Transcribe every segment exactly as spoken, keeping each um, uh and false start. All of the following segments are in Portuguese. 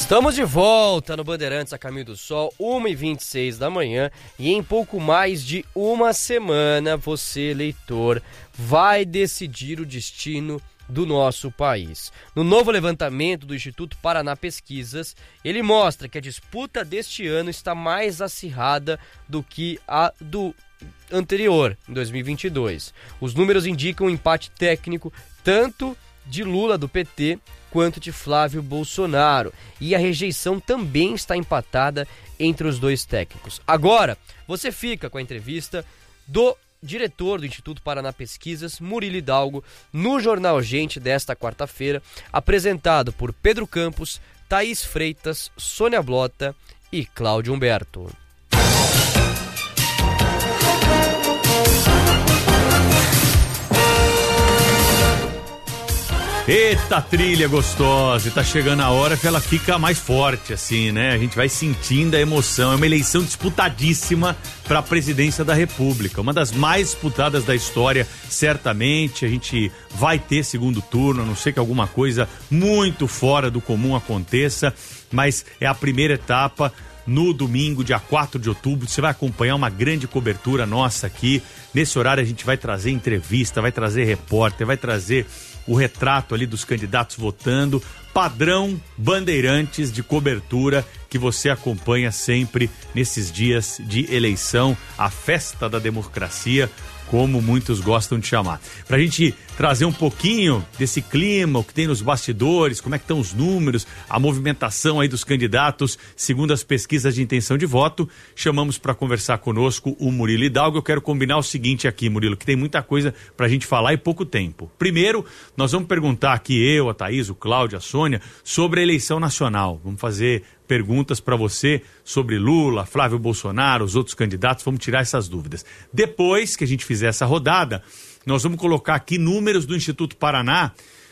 Estamos de volta no Bandeirantes a Caminho do Sol, uma e vinte e seis da manhã, e em pouco mais de uma semana você, eleitor, vai decidir o destino do nosso país. No novo levantamento do Instituto Paraná Pesquisas, ele mostra que a disputa deste ano está mais acirrada do que a do anterior, em dois mil e vinte e dois. Os números indicam um empate técnico tanto de Lula do P T quanto de Flávio Bolsonaro, e a rejeição também está empatada entre os dois técnicos. Agora, você fica com a entrevista do diretor do Instituto Paraná Pesquisas, Murilo Hidalgo, no Jornal Gente desta quarta-feira, apresentado por Pedro Campos, Thaís Freitas, Sônia Blota e Cláudio Humberto. Eita, trilha gostosa, e tá chegando a hora que ela fica mais forte, assim, né? A gente vai sentindo a emoção. É uma eleição disputadíssima para a presidência da República, uma das mais disputadas da história, certamente. A gente vai ter segundo turno, a não ser que alguma coisa muito fora do comum aconteça, mas é a primeira etapa. No domingo, dia quatro de outubro, você vai acompanhar uma grande cobertura nossa aqui. Nesse horário a gente vai trazer entrevista, vai trazer repórter, vai trazer o retrato ali dos candidatos votando, padrão Bandeirantes de cobertura que você acompanha sempre nesses dias de eleição, a festa da democracia, como muitos gostam de chamar. Pra gente trazer um pouquinho desse clima, o que tem nos bastidores, como é que estão os números, a movimentação aí dos candidatos, segundo as pesquisas de intenção de voto, chamamos para conversar conosco o Murilo Hidalgo. Eu quero combinar o seguinte aqui, Murilo, que tem muita coisa pra gente falar e pouco tempo. Primeiro, nós vamos perguntar aqui, eu, a Thaís, o Cláudio, a Sônia, sobre a eleição nacional. Vamos fazer perguntas para você sobre Lula, Flávio Bolsonaro, os outros candidatos, vamos tirar essas dúvidas. Depois que a gente fizer essa rodada, nós vamos colocar aqui números do Instituto Paraná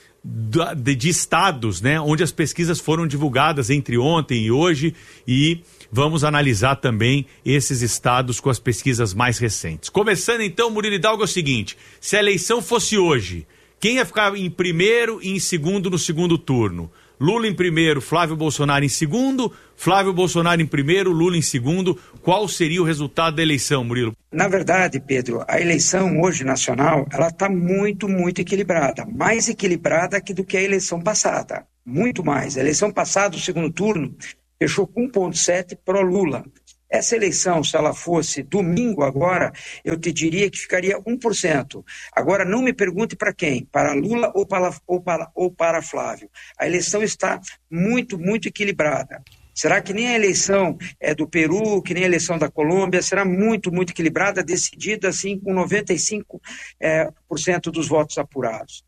de, de estados, né, onde as pesquisas foram divulgadas entre ontem e hoje, e vamos analisar também esses estados com as pesquisas mais recentes. Começando então, Murilo Hidalgo, é o seguinte: se a eleição fosse hoje, quem ia ficar em primeiro e em segundo no segundo turno? Lula em primeiro, Flávio Bolsonaro em segundo, Flávio Bolsonaro em primeiro, Lula em segundo. Qual seria o resultado da eleição, Murilo? Na verdade, Pedro, a eleição hoje nacional, ela está muito, muito equilibrada. Mais equilibrada que do que a eleição passada. Muito mais. A eleição passada, o segundo turno, fechou com um vírgula sete pró-Lula. Essa eleição, se ela fosse domingo agora, eu te diria que ficaria um por cento. Agora, não me pergunte para quem, para Lula ou para, ou, para, ou para Flávio. A eleição está muito, muito equilibrada. Será que nem a eleição é, do Peru, que nem a eleição da Colômbia, será muito, muito equilibrada, decidida assim com noventa e cinco por cento é, dos votos apurados.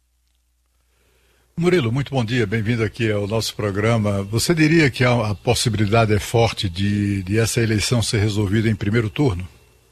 Murilo, muito bom dia, bem-vindo aqui ao nosso programa. Você diria que a, a possibilidade é forte de, de essa eleição ser resolvida em primeiro turno?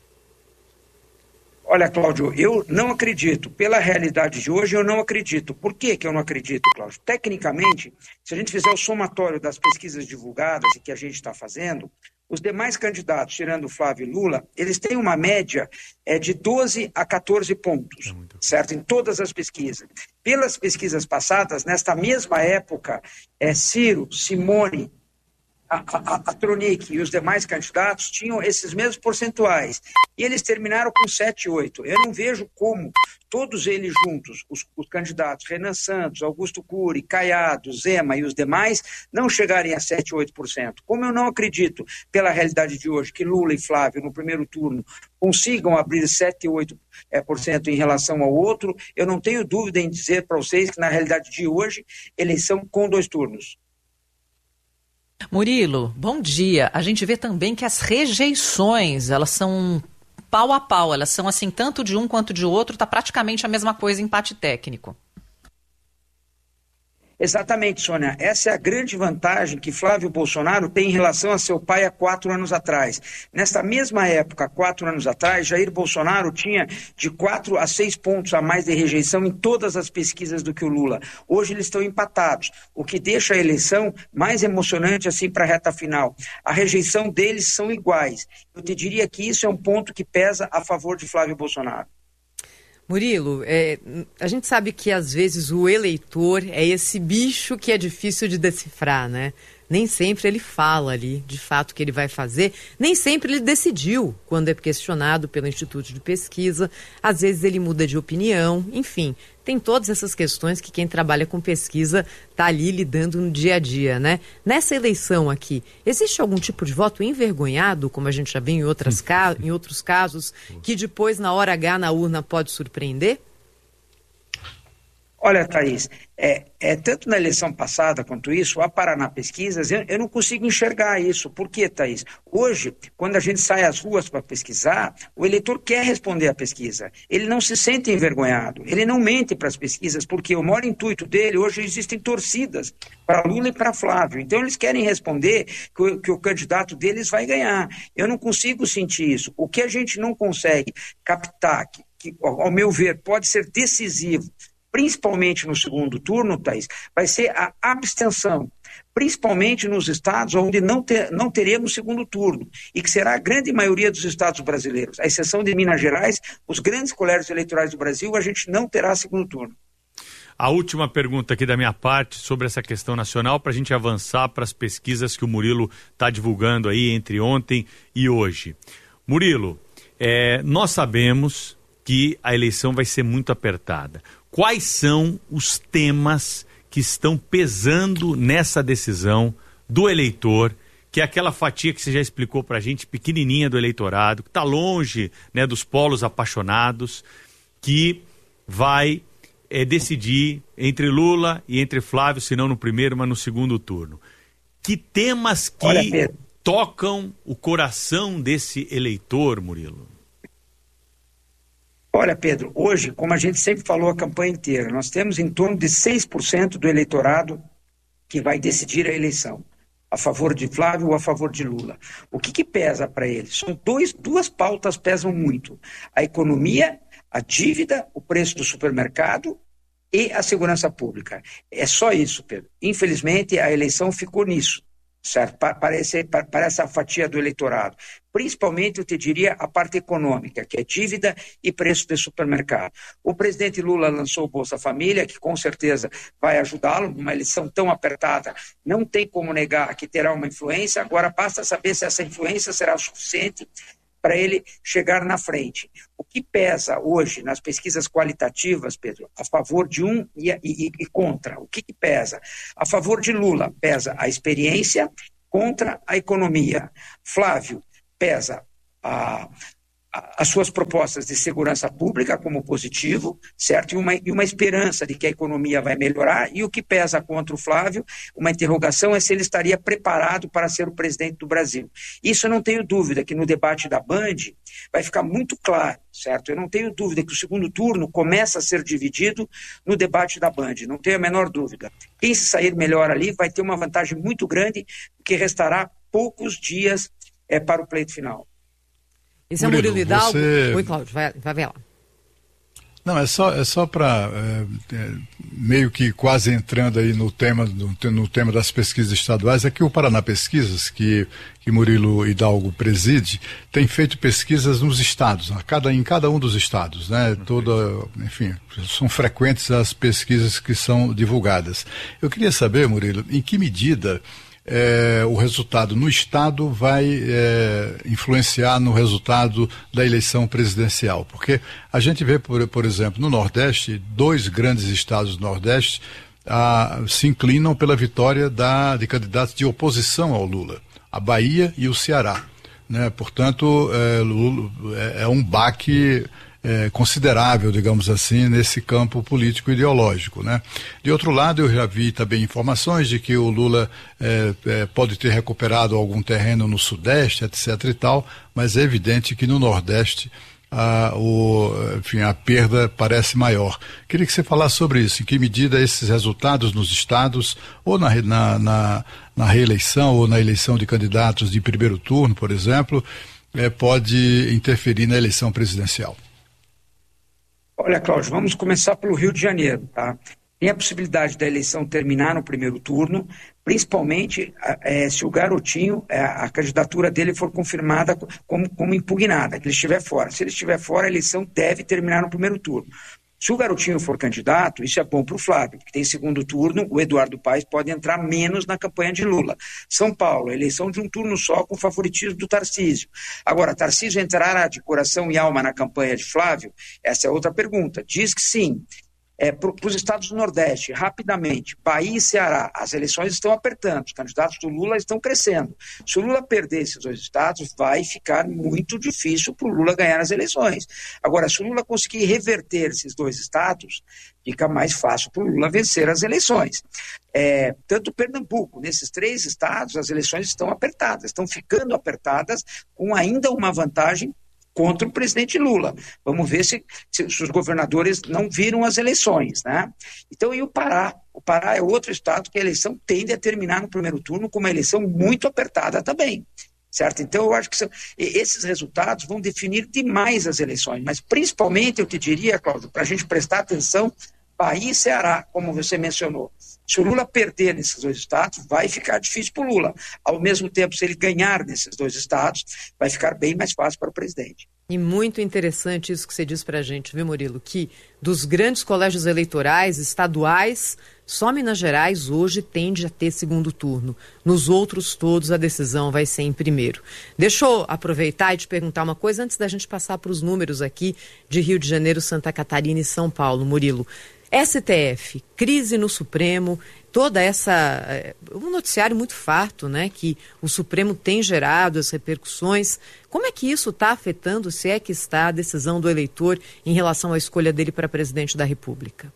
Olha, Cláudio, eu não acredito. Pela realidade de hoje, eu não acredito. Por que que eu não acredito, Cláudio? Tecnicamente, se a gente fizer o somatório das pesquisas divulgadas e que a gente está fazendo, os demais candidatos, tirando Flávio e Lula, eles têm uma média é, de doze a quatorze pontos, é certo? Em todas as pesquisas. Pelas pesquisas passadas, nesta mesma época, é, Ciro, Simone, a, a, a Tronic e os demais candidatos tinham esses mesmos percentuais. E eles terminaram com sete, oito. Eu não vejo como todos eles juntos, os, os candidatos Renan Santos, Augusto Cury, Caiado, Zema e os demais, não chegarem a sete, oito por cento. Como eu não acredito, pela realidade de hoje, que Lula e Flávio, no primeiro turno, consigam abrir sete, oito por cento em relação ao outro, eu não tenho dúvida em dizer para vocês que, na realidade de hoje, eleição com dois turnos. Murilo, bom dia. A gente vê também que as rejeições, elas são pau a pau, elas são assim, tanto de um quanto de outro, está praticamente a mesma coisa, empate técnico. Exatamente, Sônia. Essa é a grande vantagem que Flávio Bolsonaro tem em relação a seu pai há quatro anos atrás. Nesta mesma época, quatro anos atrás, Jair Bolsonaro tinha de quatro a seis pontos a mais de rejeição em todas as pesquisas do que o Lula. Hoje eles estão empatados, o que deixa a eleição mais emocionante assim para a reta final. A rejeição deles são iguais. Eu te diria que isso é um ponto que pesa a favor de Flávio Bolsonaro. Murilo, é, a gente sabe que às vezes o eleitor é esse bicho que é difícil de decifrar, né? Nem sempre ele fala ali, de fato, o que ele vai fazer. Nem sempre ele decidiu quando é questionado pelo Instituto de Pesquisa. Às vezes ele muda de opinião. Enfim, tem todas essas questões que quem trabalha com pesquisa está ali lidando no dia a dia, né? Nessa eleição aqui, existe algum tipo de voto envergonhado, como a gente já viu em, outras ca... em outros casos, que depois, na hora H, na urna, pode surpreender? Olha, Thaís, é, é, tanto na eleição passada quanto isso, a Paraná Pesquisas, eu, eu não consigo enxergar isso. Por quê, Thaís? Hoje, quando a gente sai às ruas para pesquisar, o eleitor quer responder à pesquisa. Ele não se sente envergonhado, ele não mente para as pesquisas, porque o maior intuito dele, hoje existem torcidas para Lula e para Flávio. Então, eles querem responder que o, que o candidato deles vai ganhar. Eu não consigo sentir isso. O que a gente não consegue captar, que, que ao meu ver, pode ser decisivo, principalmente no segundo turno, Thaís, vai ser a abstenção, principalmente nos estados onde não, ter, não teremos segundo turno, e que será a grande maioria dos estados brasileiros. À exceção de Minas Gerais, os grandes colégios eleitorais do Brasil, a gente não terá segundo turno. A última pergunta aqui da minha parte sobre essa questão nacional, para a gente avançar para as pesquisas que o Murilo está divulgando aí entre ontem e hoje. Murilo, é, nós sabemos que a eleição vai ser muito apertada. Quais são os temas que estão pesando nessa decisão do eleitor, que é aquela fatia que você já explicou para a gente, pequenininha do eleitorado, que está longe, né, dos polos apaixonados, que vai é, decidir entre Lula e entre Flávio, se não no primeiro, mas no segundo turno. Que temas que Olha, tocam o coração desse eleitor, Murilo? Olha, Pedro, hoje, como a gente sempre falou a campanha inteira, nós temos em torno de seis por cento do eleitorado que vai decidir a eleição, a favor de Flávio ou a favor de Lula. O que, que pesa para eles? São dois, duas pautas pesam muito: a economia, a dívida, o preço do supermercado e a segurança pública. É só isso, Pedro. Infelizmente, a eleição ficou nisso. Certo? Parece, parece a fatia do eleitorado. Principalmente, eu te diria, a parte econômica, que é dívida e preço de supermercado. O presidente Lula lançou o Bolsa Família, que com certeza vai ajudá-lo numa eleição tão apertada. Não tem como negar que terá uma influência, agora basta saber se essa influência será suficiente para ele chegar na frente. O que pesa hoje nas pesquisas qualitativas, Pedro, a favor de um e, e, e contra? O que, que pesa? A favor de Lula pesa a experiência contra a economia. Flávio pesa a, a, as suas propostas de segurança pública como positivo, certo? E uma, e uma esperança de que a economia vai melhorar. E o que pesa contra o Flávio, uma interrogação, é se ele estaria preparado para ser o presidente do Brasil. Isso eu não tenho dúvida que no debate da Band vai ficar muito claro, certo? Eu não tenho dúvida que o segundo turno começa a ser dividido no debate da Band, não tenho a menor dúvida. Quem se sair melhor ali vai ter uma vantagem muito grande, porque restará poucos dias é, para o pleito final. Esse é o Murilo Hidalgo. Você... Oi, Cláudio, vai, vai ver lá. Não, é só, é só para, é, é, meio que quase entrando aí no tema, no, no tema das pesquisas estaduais, é que o Paraná Pesquisas, que, que Murilo Hidalgo preside, tem feito pesquisas nos estados, a cada, em cada um dos estados, né? Toda, enfim, são frequentes as pesquisas que são divulgadas. Eu queria saber, Murilo, em que medida É, o resultado no estado vai é, influenciar no resultado da eleição presidencial, porque a gente vê, por, por exemplo, no Nordeste, dois grandes estados do Nordeste ah, se inclinam pela vitória da, de candidatos de oposição ao Lula, a Bahia e o Ceará, né? Portanto, é, Lula, é, é um baque É, considerável, digamos assim, nesse campo político ideológico, né? De outro lado, eu já vi também informações de que o Lula é, é, pode ter recuperado algum terreno no Sudeste, etc e tal, mas é evidente que no Nordeste a, o, enfim, a perda parece maior. Queria que você falasse sobre isso, em que medida esses resultados nos estados, ou na, na, na, na reeleição, ou na eleição de candidatos de primeiro turno, por exemplo, é, pode interferir na eleição presidencial. Olha, Cláudio, vamos começar pelo Rio de Janeiro, tá? Tem a possibilidade da eleição terminar no primeiro turno, principalmente é, se o Garotinho, é, a candidatura dele for confirmada como, como impugnada, que ele estiver fora. Se ele estiver fora, a eleição deve terminar no primeiro turno. Se o Garotinho for candidato, isso é bom para o Flávio, porque tem segundo turno, o Eduardo Paes pode entrar menos na campanha de Lula. São Paulo, eleição de um turno só com favoritismo do Tarcísio. Agora, Tarcísio entrará de coração e alma na campanha de Flávio? Essa é outra pergunta. Diz que sim. É, para os estados do Nordeste, rapidamente, Bahia e Ceará, as eleições estão apertando, os candidatos do Lula estão crescendo. Se o Lula perder esses dois estados, vai ficar muito difícil para o Lula ganhar as eleições. Agora, se o Lula conseguir reverter esses dois estados, fica mais fácil para o Lula vencer as eleições. É, tanto Pernambuco, nesses três estados, as eleições estão apertadas, estão ficando apertadas, com ainda uma vantagem contra o presidente Lula. Vamos ver se, se, se os governadores não viram as eleições, né? Então, e o Pará? O Pará é outro estado que a eleição tende a terminar no primeiro turno com uma eleição muito apertada também, certo? Então, eu acho que são, esses resultados vão definir demais as eleições, mas principalmente, eu te diria, Cláudio, para a gente prestar atenção, Bahia e Ceará, como você mencionou. Se o Lula perder nesses dois estados, vai ficar difícil para o Lula. Ao mesmo tempo, se ele ganhar nesses dois estados, vai ficar bem mais fácil para o presidente. E muito interessante isso que você diz para a gente, viu, Murilo? Que dos grandes colégios eleitorais estaduais, só Minas Gerais hoje tende a ter segundo turno. Nos outros todos, a decisão vai ser em primeiro. Deixa eu aproveitar e te perguntar uma coisa antes da gente passar para os números aqui de Rio de Janeiro, Santa Catarina e São Paulo, Murilo. S T F, crise no Supremo, toda essa... um noticiário muito farto, né? Que o Supremo tem gerado as repercussões. Como é que isso está afetando, se é que está, a decisão do eleitor em relação à escolha dele para presidente da República?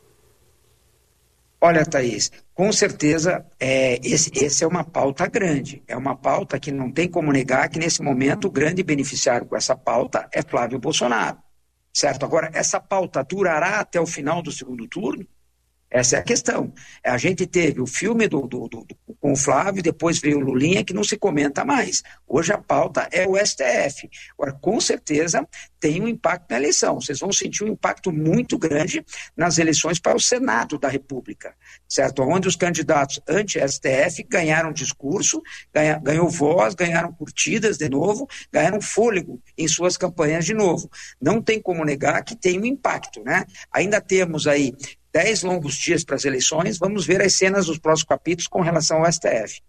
Olha, Thaís, com certeza é, esse, esse é uma pauta grande. É uma pauta que não tem como negar que, nesse momento, o grande beneficiário com essa pauta é Flávio Bolsonaro. Certo? Agora, essa pauta durará até o final do segundo turno? Essa é a questão. A gente teve o filme do, do, do, do, com o Flávio, depois veio o Lulinha, que não se comenta mais. Hoje a pauta é o S T F. Agora, com certeza, tem um impacto na eleição. Vocês vão sentir um impacto muito grande nas eleições para o Senado da República, certo? Onde os candidatos anti-S T F ganharam discurso, ganha, ganhou voz, ganharam curtidas de novo, ganharam fôlego em suas campanhas de novo. Não tem como negar que tem um impacto, né? Ainda temos aí dez longos dias para as eleições, vamos ver as cenas dos próximos capítulos com relação ao S T F.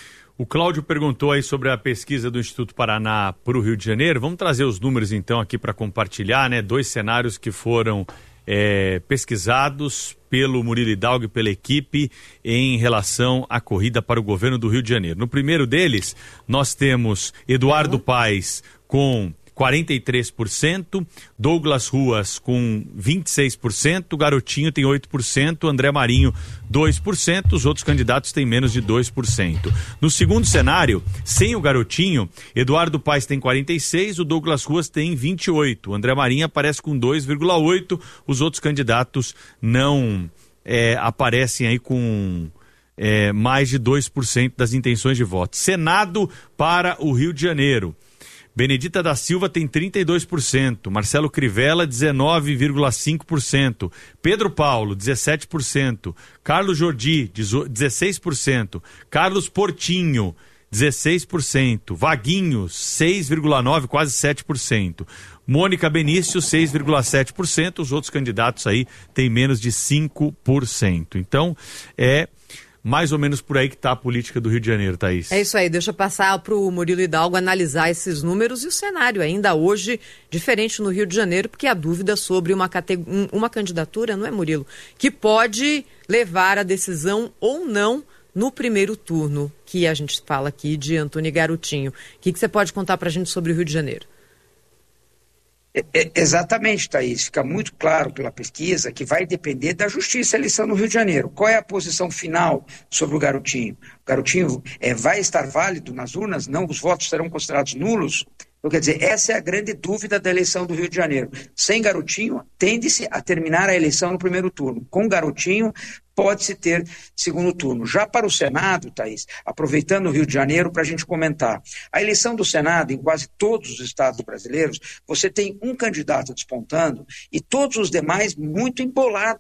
O Cláudio perguntou aí sobre a pesquisa do Instituto Paraná para o Rio de Janeiro. Vamos trazer os números então aqui para compartilhar, né? Dois cenários que foram é, pesquisados pelo Murilo Hidalgo e pela equipe em relação à corrida para o governo do Rio de Janeiro. No primeiro deles, nós temos Eduardo Paes com quarenta e três por cento, Douglas Ruas com vinte e seis por cento, Garotinho tem oito por cento, André Marinho dois por cento, os outros candidatos têm menos de dois por cento. No segundo cenário, sem o Garotinho, Eduardo Paes tem quarenta e seis por cento, o Douglas Ruas tem vinte e oito por cento, o André Marinho aparece com dois vírgula oito por cento, os outros candidatos não é, aparecem aí com é, mais de dois por cento das intenções de voto. Senado para o Rio de Janeiro. Benedita da Silva tem trinta e dois por cento, Marcelo Crivella dezenove vírgula cinco por cento, Pedro Paulo dezessete por cento, Carlos Jordi dezesseis por cento, Carlos Portinho dezesseis por cento, Vaguinho seis vírgula nove por cento, quase sete por cento, Mônica Benício seis vírgula sete por cento, os outros candidatos aí têm menos de cinco por cento. Então é mais ou menos por aí que está a política do Rio de Janeiro, Thaís. É isso aí, deixa eu passar para o Murilo Hidalgo analisar esses números e o cenário ainda hoje diferente no Rio de Janeiro, porque há dúvida sobre uma, categ... uma candidatura, não é, Murilo? Que pode levar a decisão ou não no primeiro turno, que a gente fala aqui de Antônio Garotinho. O que, que você pode contar para a gente sobre o Rio de Janeiro? É, exatamente, Thaís. Fica muito claro pela pesquisa que vai depender da justiça a eleição no Rio de Janeiro. Qual é a posição final sobre o Garotinho? O Garotinho é, vai estar válido nas urnas? Não, os votos serão considerados nulos? Então, quer dizer, essa é a grande dúvida da eleição do Rio de Janeiro. Sem Garotinho, tende-se a terminar a eleição no primeiro turno. Com Garotinho, pode-se ter segundo turno. Já para o Senado, Thaís, aproveitando o Rio de Janeiro para a gente comentar, a eleição do Senado, em quase todos os estados brasileiros, você tem um candidato despontando e todos os demais muito embolados.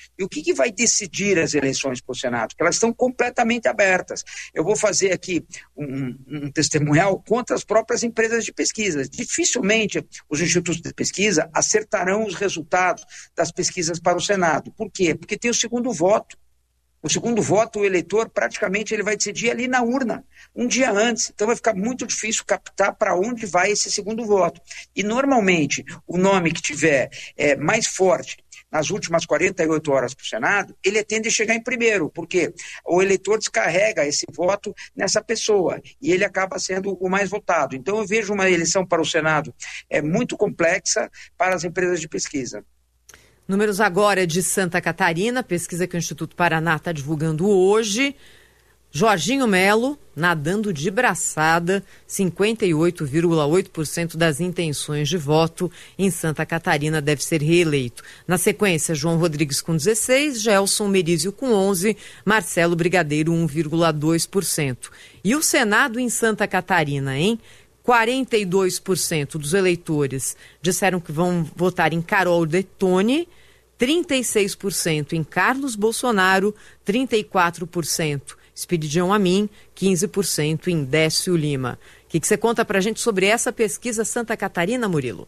E o que, que vai decidir as eleições para o Senado? Porque elas estão completamente abertas. Eu vou fazer aqui um, um testemunhal contra as próprias empresas de pesquisa. Dificilmente os institutos de pesquisa acertarão os resultados das pesquisas para o Senado. Por quê? Porque tem o segundo voto. O segundo voto, o eleitor, praticamente, ele vai decidir ali na urna, um dia antes. Então, vai ficar muito difícil captar para onde vai esse segundo voto. E, normalmente, o nome que tiver é, mais forte nas últimas quarenta e oito horas para o Senado, ele tende a chegar em primeiro, porque o eleitor descarrega esse voto nessa pessoa e ele acaba sendo o mais votado. Então, eu vejo uma eleição para o Senado é, muito complexa para as empresas de pesquisa. Números agora de Santa Catarina, pesquisa que o Instituto Paraná está divulgando hoje. Jorginho Melo, nadando de braçada, cinquenta e oito vírgula oito por cento das intenções de voto em Santa Catarina deve ser reeleito. Na sequência, João Rodrigues com dezesseis, Gelson Merizio com onze, Marcelo Brigadeiro um vírgula dois por cento. E o Senado em Santa Catarina, hein? quarenta e dois por cento dos eleitores disseram que vão votar em Carol Detoni, trinta e seis por cento em Carlos Bolsonaro, trinta e quatro por cento Esperidião Amin, quinze por cento em Décio Lima. O que, que você conta pra gente sobre essa pesquisa Santa Catarina, Murilo?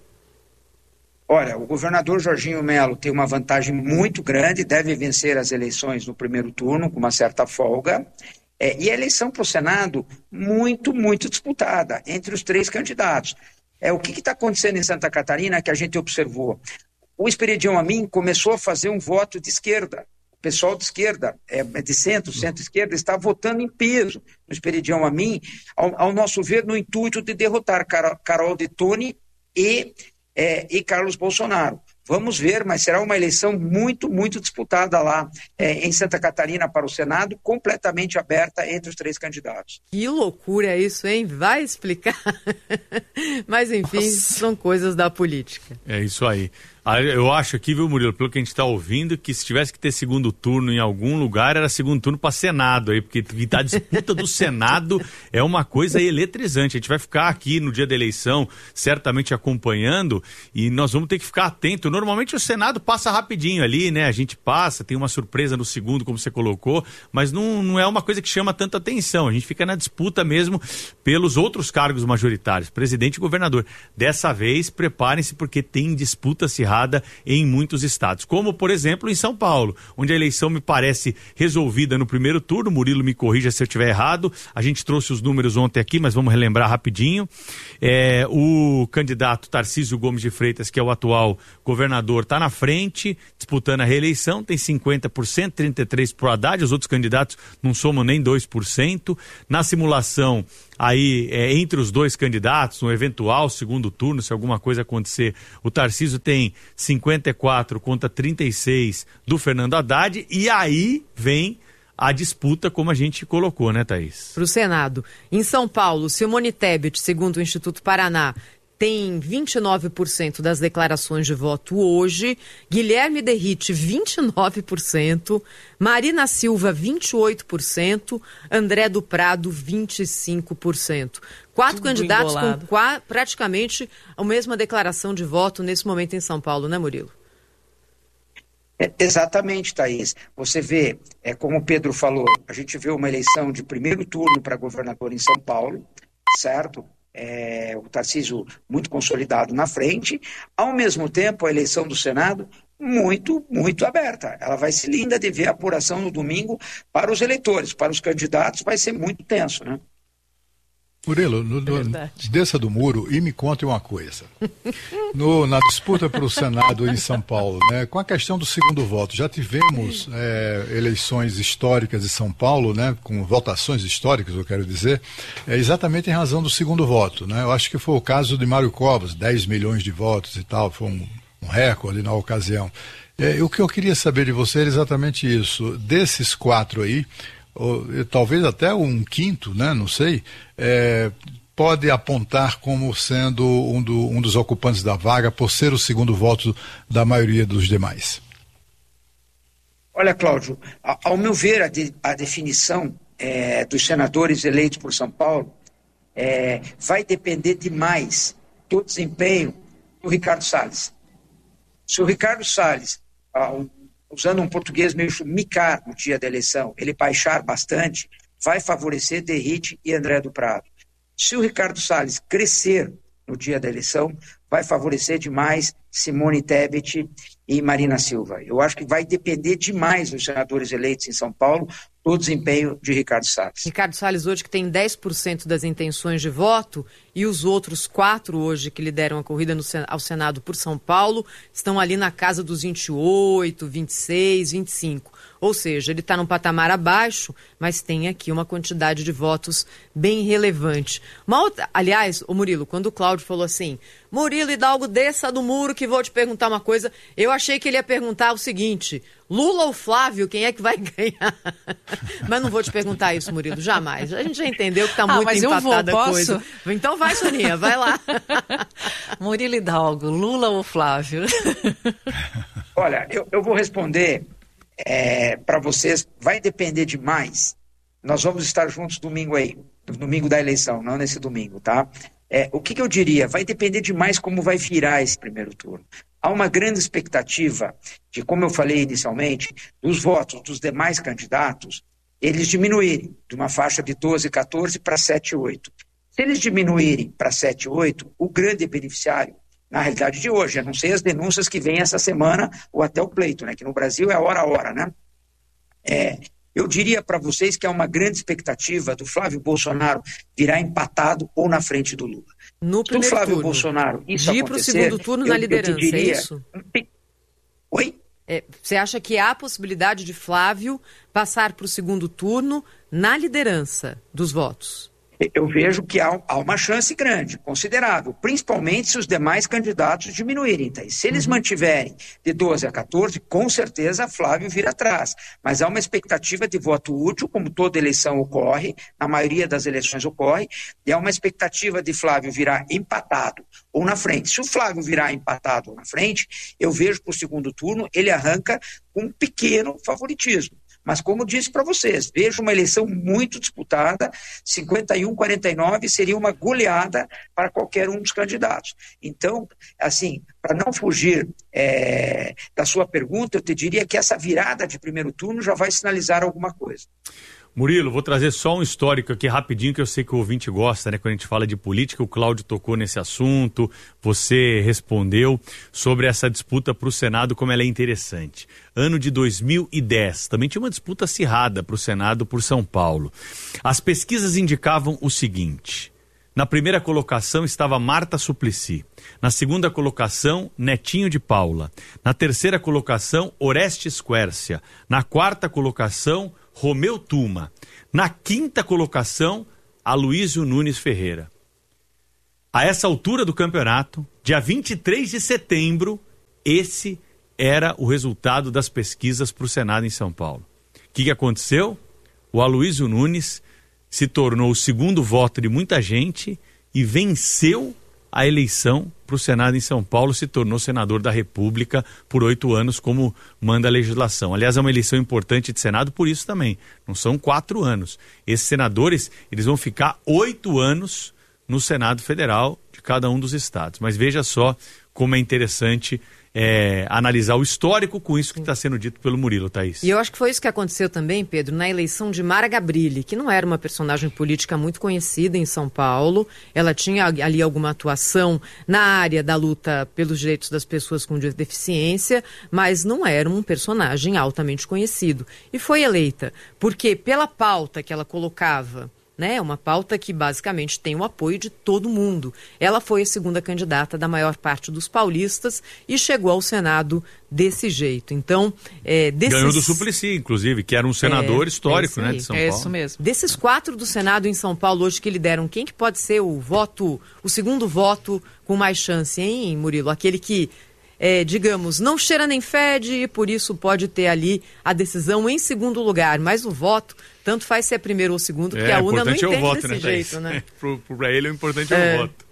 Olha, o governador Jorginho Melo tem uma vantagem muito grande, deve vencer as eleições no primeiro turno com uma certa folga. É, e a eleição para o Senado muito, muito disputada entre os três candidatos. É, o que está acontecendo em Santa Catarina que a gente observou? O Esperidião Amin começou a fazer um voto de esquerda. O pessoal de esquerda, é, de centro, centro-esquerda, está votando em peso no Esperidião Amin, ao, ao nosso ver, no intuito de derrotar Carol, Carol Detoni e, é, e Carlos Bolsonaro. Vamos ver, mas será uma eleição muito, muito disputada lá é, em Santa Catarina para o Senado, completamente aberta entre os três candidatos. Que loucura isso, hein? Vai explicar. Mas, enfim, Nossa. São coisas da política. É isso aí. Eu acho aqui, viu, Murilo, pelo que a gente está ouvindo, que se tivesse que ter segundo turno em algum lugar, era segundo turno para Senado, aí, porque a disputa do Senado é uma coisa eletrizante. A gente vai ficar aqui no dia da eleição, certamente acompanhando, e nós vamos ter que ficar atento. Normalmente o Senado passa rapidinho ali, né? A gente passa, tem uma surpresa no segundo, como você colocou, mas não, não é uma coisa que chama tanta atenção. A gente fica na disputa mesmo pelos outros cargos majoritários, presidente e governador. Dessa vez, preparem-se, porque tem disputa acirrada em muitos estados, como por exemplo em São Paulo, onde a eleição me parece resolvida no primeiro turno. Murilo me corrija se eu estiver errado, a gente trouxe os números ontem aqui, mas vamos relembrar rapidinho. É, o candidato Tarcísio Gomes de Freitas, que é o atual governador, está na frente, disputando a reeleição, tem cinquenta por cento, trinta e três por cento para o Haddad, os outros candidatos não somam nem dois por cento. Na simulação, aí, é, entre os dois candidatos, no eventual segundo turno, se alguma coisa acontecer, o Tarcísio tem cinquenta e quatro contra trinta e seis do Fernando Haddad, e aí vem a disputa, como a gente colocou, né, Thaís? Para o Senado. Em São Paulo, Simone Tebet, segundo o Instituto Paraná, tem vinte e nove por cento das declarações de voto hoje, Guilherme Derrite, vinte e nove por cento, Marina Silva, vinte e oito por cento, André do Prado, vinte e cinco por cento. Quatro Tudo candidatos embolado. Com qua- praticamente a mesma declaração de voto nesse momento em São Paulo, né, Murilo? É, exatamente, Thaís. Você vê, é, como o Pedro falou, a gente vê uma eleição de primeiro turno para governador em São Paulo, certo? É, o Tarcísio muito consolidado na frente, ao mesmo tempo a eleição do Senado muito, muito aberta. Ela vai ser linda de ver a apuração no domingo para os eleitores, para os candidatos vai ser muito tenso, né? Murilo, no, no, desça do muro e me conte uma coisa. No, na disputa para o Senado em São Paulo, né, com a questão do segundo voto, já tivemos é, eleições históricas em São Paulo, né, com votações históricas, eu quero dizer, é, exatamente em razão do segundo voto. Né? Eu acho que foi o caso de Mário Covas, dez milhões de votos e tal, foi um, um recorde na ocasião. É, o que eu queria saber de você era exatamente isso. Desses quatro aí, ou, talvez até um quinto, né, não sei, é, pode apontar como sendo um, do, um dos ocupantes da vaga por ser o segundo voto da maioria dos demais? Olha, Cláudio, ao meu ver, a, de, a definição é, dos senadores eleitos por São Paulo é, vai depender demais do desempenho do Ricardo Salles. Se o Ricardo Salles, usando um português meio micar no dia da eleição, ele baixar bastante, vai favorecer Derrite e André do Prado. Se o Ricardo Salles crescer no dia da eleição, vai favorecer demais Simone Tebet e Marina Silva. Eu acho que vai depender demais dos senadores eleitos em São Paulo do desempenho de Ricardo Salles. Ricardo Salles hoje que tem dez por cento das intenções de voto e os outros quatro hoje que lideram a corrida no, ao Senado por São Paulo estão ali na casa dos vinte e oito, vinte e seis, vinte e cinco. Ou seja, ele está num patamar abaixo, mas tem aqui uma quantidade de votos bem relevante. Uma outra, aliás, o Murilo, quando o Cláudio falou assim, Murilo Hidalgo, desça do muro que vou te perguntar uma coisa, eu achei que ele ia perguntar o seguinte, Lula ou Flávio, quem é que vai ganhar? Mas não vou te perguntar isso, Murilo, jamais. A gente já entendeu que está muito ah, empatada a coisa. Então vai, Soninha, vai lá. Murilo Hidalgo, Lula ou Flávio? Olha, eu, eu vou responder é, para vocês, vai depender demais. Nós vamos estar juntos domingo aí, no domingo da eleição, não nesse domingo, tá? É, o que, que eu diria? Vai depender demais como vai virar esse primeiro turno. Há uma grande expectativa de, como eu falei inicialmente, dos votos dos demais candidatos, eles diminuírem de uma faixa de doze, quatorze para sete, oito. Se eles diminuírem para sete, oito, o grande beneficiário, na realidade de hoje, a não ser as denúncias que vêm essa semana ou até o pleito, né, que no Brasil é hora a hora, né? É, eu diria para vocês que há uma grande expectativa do Flávio Bolsonaro virar empatado ou na frente do Lula. No Se o Flávio turno. Bolsonaro isso de ir acontecer... para o segundo turno eu, na liderança, eu diria, é isso? Oi? É, você acha que há a possibilidade de Flávio passar para o segundo turno na liderança dos votos? Eu vejo que há, há uma chance grande, considerável, principalmente se os demais candidatos diminuírem. Tá? E se eles uhum. mantiverem de doze a quatorze, com certeza Flávio vira atrás. Mas há uma expectativa de voto útil, como toda eleição ocorre, na maioria das eleições ocorre, e há uma expectativa de Flávio virar empatado ou na frente. Se o Flávio virar empatado ou na frente, eu vejo para o segundo turno, ele arranca com um pequeno favoritismo. Mas como disse para vocês, vejo uma eleição muito disputada, cinquenta e um a quarenta e nove seria uma goleada para qualquer um dos candidatos. Então, assim, para não fugir é, da sua pergunta, eu te diria que essa virada de primeiro turno já vai sinalizar alguma coisa. Murilo, vou trazer só um histórico aqui rapidinho, que eu sei que o ouvinte gosta, né? Quando a gente fala de política, o Cláudio tocou nesse assunto, você respondeu sobre essa disputa para o Senado, como ela é interessante. Ano de dois mil e dez, também tinha uma disputa acirrada para o Senado por São Paulo. As pesquisas indicavam o seguinte: na primeira colocação estava Marta Suplicy, na segunda colocação Netinho de Paula, na terceira colocação Orestes Quércia, na quarta colocação Romeu Tuma, na quinta colocação Aloysio Nunes Ferreira. A essa altura do campeonato, dia vinte e três de setembro, esse era o resultado das pesquisas para o Senado em São Paulo. O que, que aconteceu? O Aloysio Nunes se tornou o segundo voto de muita gente e venceu a eleição para o Senado em São Paulo, se tornou senador da República por oito anos, como manda a legislação. Aliás, é uma eleição importante de Senado por isso também. Não são quatro anos. Esses senadores, eles vão ficar oito anos no Senado Federal de cada um dos estados. Mas veja só como é interessante é, analisar o histórico com isso que está sendo dito pelo Murilo, Thaís. E eu acho que foi isso que aconteceu também, Pedro, na eleição de Mara Gabrilli, que não era uma personagem política muito conhecida em São Paulo. Ela tinha ali alguma atuação na área da luta pelos direitos das pessoas com deficiência, mas não era um personagem altamente conhecido. E foi eleita porque, pela pauta que ela colocava, né, uma pauta que basicamente tem o apoio de todo mundo. Ela foi a segunda candidata da maior parte dos paulistas e chegou ao Senado desse jeito. Então, é, desses... Ganhou do Suplicy, inclusive, que era um senador é, histórico, é né, de São é Paulo. Isso mesmo. Desses quatro do Senado em São Paulo hoje que lideram, quem que pode ser o voto, o segundo voto com mais chance, hein, Murilo? Aquele que, é, digamos, não cheira nem fede e por isso pode ter ali a decisão em segundo lugar, mas o voto tanto faz se é primeiro ou segundo, porque é, a urna não entende é o voto, desse né, jeito, né? Para ele o importante é, é o voto.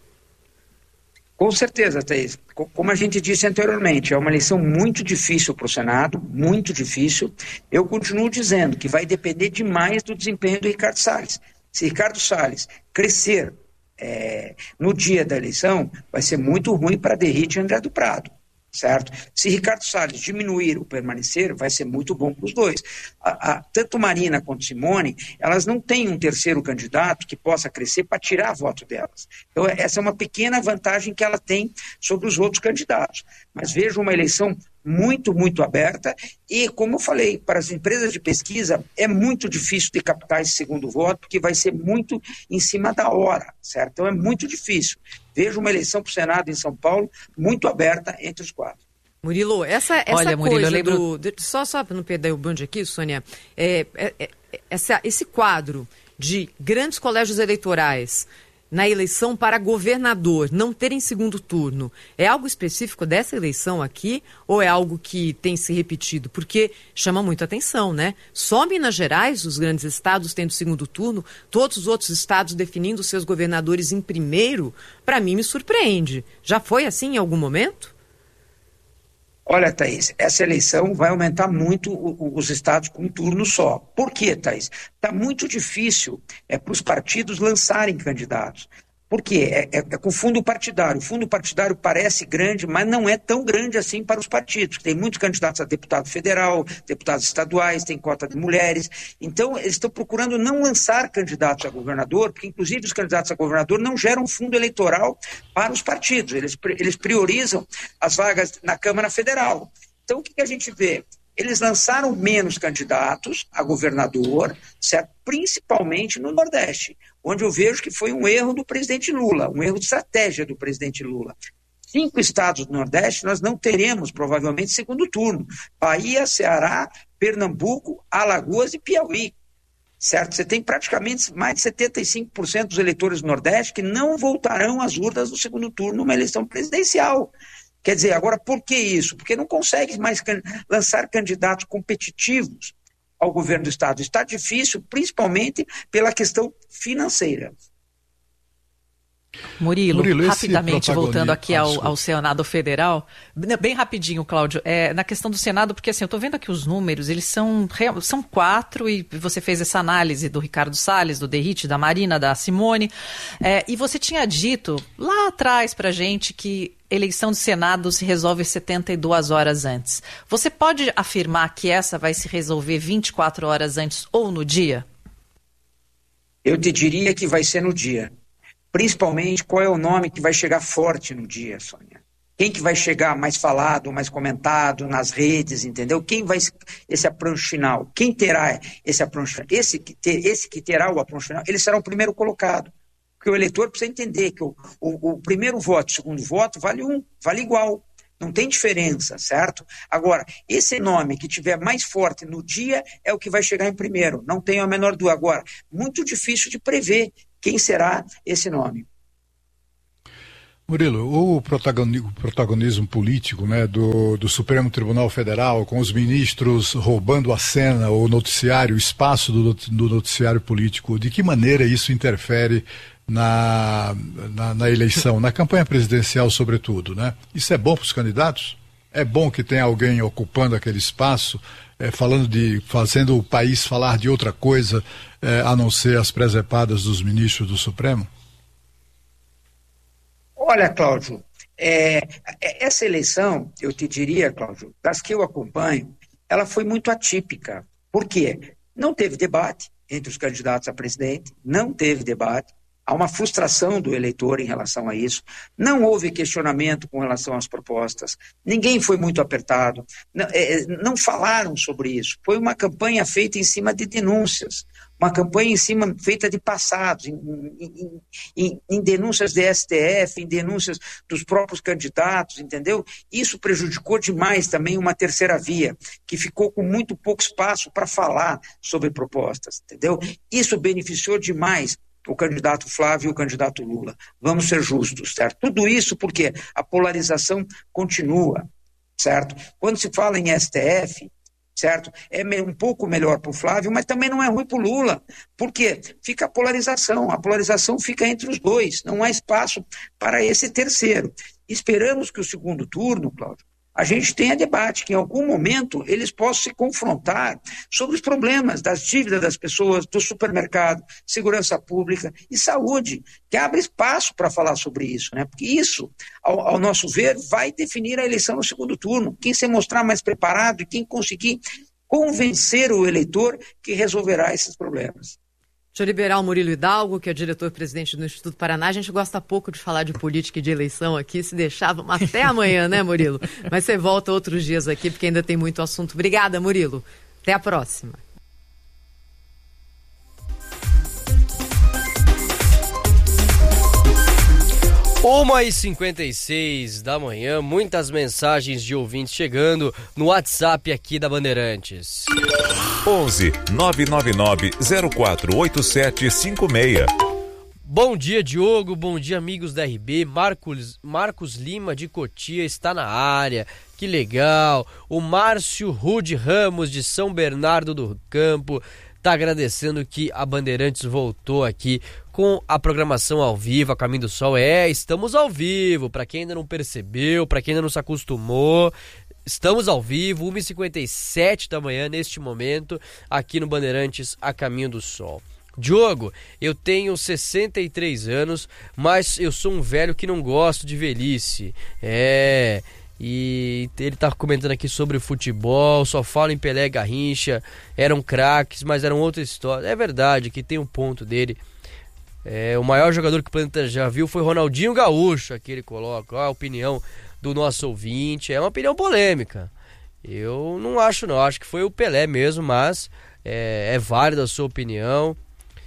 Com certeza, Thaís. Como a gente disse anteriormente, é uma eleição muito difícil para o Senado, muito difícil. Eu continuo dizendo que vai depender demais do desempenho do Ricardo Salles. Se Ricardo Salles crescer é, no dia da eleição, vai ser muito ruim para Derrite e André do Prado. certo? Se Ricardo Salles diminuir ou permanecer, vai ser muito bom para os dois. A, a, tanto Marina quanto Simone, elas não têm um terceiro candidato que possa crescer para tirar voto delas. Então, essa é uma pequena vantagem que ela tem sobre os outros candidatos. Mas vejo uma eleição muito, muito aberta e, como eu falei, para as empresas de pesquisa é muito difícil de captar esse segundo voto, porque vai ser muito em cima da hora, certo? Então é muito difícil. Vejo uma eleição para o Senado em São Paulo muito aberta entre os quatro. Murilo, essa, essa Olha, Murilo, coisa eu lembro... do... Só, só para não perder o bonde aqui, Sônia, é, é, é, essa, esse quadro de grandes colégios eleitorais na eleição para governador não terem segundo turno, é algo específico dessa eleição aqui ou é algo que tem se repetido? Porque chama muita atenção, né? Só Minas Gerais, os grandes estados tendo segundo turno, todos os outros estados definindo seus governadores em primeiro, para mim me surpreende. Já foi assim em algum momento? Olha, Thaís, essa eleição vai aumentar muito o, o, os estados com um turno só. Por quê, Thaís? Está muito difícil é, para os partidos lançarem candidatos. Por quê? É, é, é com o fundo partidário. O fundo partidário parece grande, mas não é tão grande assim para os partidos. Tem muitos candidatos a deputado federal, deputados estaduais, tem cota de mulheres. Então, eles estão procurando não lançar candidatos a governador, porque, inclusive, os candidatos a governador não geram fundo eleitoral para os partidos. Eles, eles priorizam as vagas na Câmara Federal. Então, o que, que a gente vê? Eles lançaram menos candidatos a governador, certo? Principalmente no Nordeste, onde eu vejo que foi um erro do presidente Lula, um erro de estratégia do presidente Lula. Cinco estados do Nordeste nós não teremos, provavelmente, segundo turno. Bahia, Ceará, Pernambuco, Alagoas e Piauí. Certo? Você tem praticamente mais de setenta e cinco por cento dos eleitores do Nordeste que não voltarão às urnas no segundo turno numa eleição presidencial. Quer dizer, agora, por que isso? Porque não consegue mais can- lançar candidatos competitivos ao governo do Estado. Está difícil, principalmente pela questão financeira. Murilo, Murilo rapidamente, voltando aqui ah, ao, ao Senado Federal, bem rapidinho, Cláudio, é, na questão do Senado, porque assim, eu estou vendo aqui os números, eles são, são quatro, e você fez essa análise do Ricardo Salles, do Derrite, da Marina, da Simone, é, e você tinha dito lá atrás pra gente que eleição de Senado se resolve setenta e duas horas antes. Você pode afirmar que essa vai se resolver vinte e quatro horas antes ou no dia? Eu te diria que vai ser no dia. Principalmente, qual é o nome que vai chegar forte no dia, Sônia? Quem que vai chegar mais falado, mais comentado nas redes, entendeu? Quem vai, esse apronche final? Quem terá esse apronche final? Esse que, ter, esse que terá o apronche final, ele será o primeiro colocado. Porque o eleitor precisa entender que o, o, o primeiro voto e o segundo voto vale um, vale igual. Não tem diferença, certo? Agora, esse nome que tiver mais forte no dia é o que vai chegar em primeiro. Não tenho a menor dúvida. Agora, muito difícil de prever quem será esse nome. Murilo, o protagonismo, protagonismo político, né, do, do Supremo Tribunal Federal, com os ministros roubando a cena, o noticiário, o espaço do, do noticiário político, de que maneira isso interfere na, na, na eleição, na campanha presidencial sobretudo, né? Isso é bom para os candidatos? É bom que tenha alguém ocupando aquele espaço, é, falando de, fazendo o país falar de outra coisa, é, a não ser as presepadas dos ministros do Supremo? Olha, Cláudio, é, essa eleição, eu te diria, Cláudio, das que eu acompanho, ela foi muito atípica. Por quê? Não teve debate entre os candidatos a presidente, não teve debate. Há uma frustração do eleitor em relação a isso. Não houve questionamento com relação às propostas. Ninguém foi muito apertado. Não, é, não falaram sobre isso. Foi uma campanha feita em cima de denúncias. Uma campanha em cima feita de passados, em, em, em, em denúncias do S T F, em denúncias dos próprios candidatos, entendeu? Isso prejudicou demais também uma terceira via, que ficou com muito pouco espaço para falar sobre propostas, entendeu? Isso beneficiou demais o candidato Flávio e o candidato Lula. Vamos ser justos, certo? Tudo isso porque a polarização continua, certo? Quando se fala em S T F, certo? É um pouco melhor para o Flávio, mas também não é ruim para o Lula. Por quê? Fica a polarização. A polarização fica entre os dois. Não há espaço para esse terceiro. Esperamos que o segundo turno, Cláudio, a gente tenha debate, que em algum momento eles possam se confrontar sobre os problemas das dívidas das pessoas, do supermercado, segurança pública e saúde, que abre espaço para falar sobre isso, né? Porque isso, ao, ao nosso ver, vai definir a eleição no segundo turno. Quem se mostrar mais preparado e quem conseguir convencer o eleitor que resolverá esses problemas. Deixa eu liberar o Murilo Hidalgo, que é diretor-presidente do Instituto Paraná. A gente gosta pouco de falar de política e de eleição aqui, se deixar, vamos até amanhã, né, Murilo? Mas você volta outros dias aqui, porque ainda tem muito assunto. Obrigada, Murilo. Até a próxima. uma e cinquenta e seis da manhã, muitas mensagens de ouvintes chegando no WhatsApp aqui da Bandeirantes. onze nove nove nove zero quatro oito sete cinco seis. Bom dia, Diogo. Bom dia, amigos da R B. Marcos, Marcos Lima de Cotia está na área. Que legal. O Márcio Rude Ramos de São Bernardo do Campo está agradecendo que a Bandeirantes voltou aqui com a programação ao vivo, a Caminho do Sol. É, estamos ao vivo, para quem ainda não percebeu, para quem ainda não se acostumou, estamos ao vivo, uma e cinquenta e sete da manhã, neste momento, aqui no Bandeirantes, a Caminho do Sol. Diogo, eu tenho sessenta e três anos, mas eu sou um velho que não gosto de velhice. É... E ele tá comentando aqui sobre futebol, só fala em Pelé e Garrincha, eram craques, mas eram outra história. É verdade que tem um ponto dele. É, o maior jogador que o planeta já viu foi Ronaldinho Gaúcho, aqui ele coloca. Ó, a opinião do nosso ouvinte, é uma opinião polêmica. Eu não acho não, acho que foi o Pelé mesmo, mas é, é válida a sua opinião.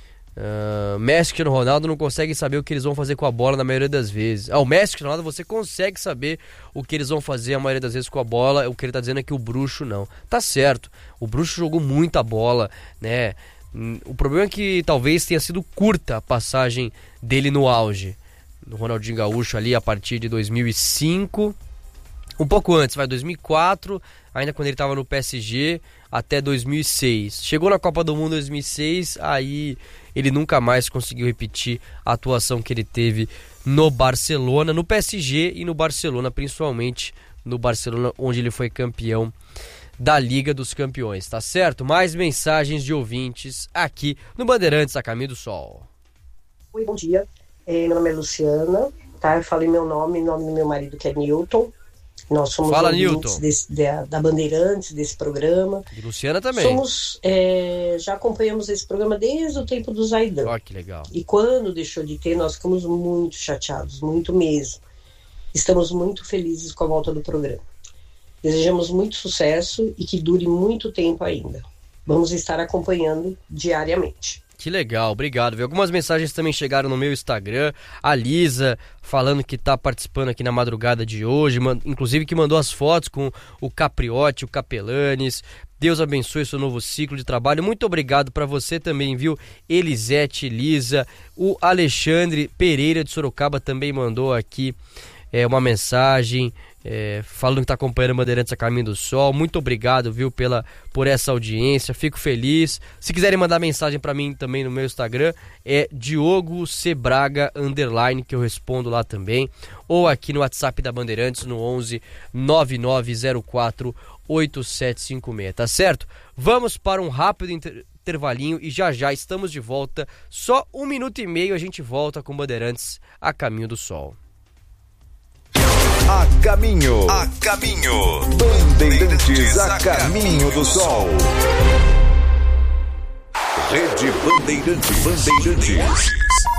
Uh, Messi e Cristiano Ronaldo não conseguem saber o que eles vão fazer com a bola na maioria das vezes. Ah, o Messi e Cristiano Ronaldo você consegue saber o que eles vão fazer a maioria das vezes com a bola. O que ele tá dizendo é que o Bruxo não. Tá certo, o Bruxo jogou muita bola, né? O problema é que talvez tenha sido curta a passagem dele no auge. Do Ronaldinho Gaúcho ali a partir de dois mil e cinco, um pouco antes, vai dois mil e quatro, ainda quando ele estava no P S G, até dois mil e seis. Chegou na Copa do Mundo em dois mil e seis, aí ele nunca mais conseguiu repetir a atuação que ele teve no Barcelona, no P S G e no Barcelona, principalmente no Barcelona, onde ele foi campeão da Liga dos Campeões, tá certo? Mais mensagens de ouvintes aqui no Bandeirantes, a Caminho do Sol. Oi, bom dia. É, meu nome é Luciana, tá? Eu falei meu nome, nome do meu marido, que é Newton. Nós somos Fala, ouvintes desse, da, da Bandeirantes, desse programa. E Luciana também. Somos, é, já acompanhamos esse programa desde o tempo do Zaidan. Ó, que legal. E quando deixou de ter, nós ficamos muito chateados, muito mesmo. Estamos muito felizes com a volta do programa. Desejamos muito sucesso e que dure muito tempo ainda. Vamos estar acompanhando diariamente. Que legal, obrigado. Viu? Algumas mensagens também chegaram no meu Instagram. A Lisa falando que está participando aqui na madrugada de hoje, inclusive que mandou as fotos com o Capriotti, o Capelanes. Deus abençoe seu novo ciclo de trabalho. Muito obrigado para você também, viu? Elisete, Lisa, o Alexandre Pereira de Sorocaba também mandou aqui é, uma mensagem. É, falando que está acompanhando Bandeirantes a Caminho do Sol. Muito obrigado, viu, pela, por essa audiência, fico feliz. Se quiserem mandar mensagem para mim também no meu Instagram, é Diogo Sebraga underline, que eu respondo lá também, ou aqui no WhatsApp da Bandeirantes no onze nove nove zero quatro oito sete cinco seis, tá certo? Vamos para um rápido inter... intervalinho e já já estamos de volta. Só um minuto e meio a gente volta com Bandeirantes a Caminho do Sol. A caminho, a caminho, Bandeirantes a caminho do sol. Rede Bandeirantes, Bandeirantes.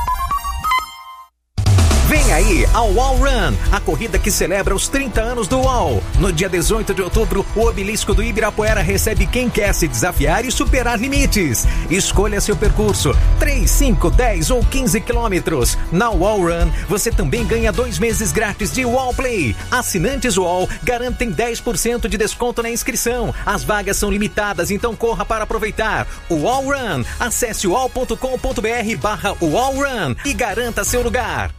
Vem aí ao U O L Run, a corrida que celebra os trinta anos do U O L. No dia dezoito de outubro, o Obelisco do Ibirapuera recebe quem quer se desafiar e superar limites. Escolha seu percurso, três, cinco, dez ou quinze quilômetros. Na U O L Run, você também ganha dois meses grátis de U O L Play. Assinantes U O L garantem dez por cento de desconto na inscrição. As vagas são limitadas, então corra para aproveitar. U O L Run, acesse u o l ponto com ponto b r barra U O L Run e garanta seu lugar.